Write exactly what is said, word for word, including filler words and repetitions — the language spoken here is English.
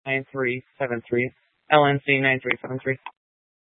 nine three seven three, L N C nine three seven three.